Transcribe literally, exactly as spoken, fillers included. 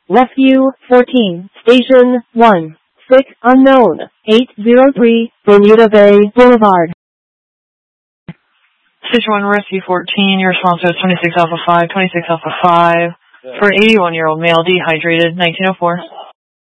Rescue fourteen, Station one, sick unknown, eight zero three, Bermuda Bay Boulevard. Station one, Rescue fourteen, your response is twenty-six Alpha five, twenty-six Alpha five, for eighty-one-year-old male dehydrated, nineteen oh four.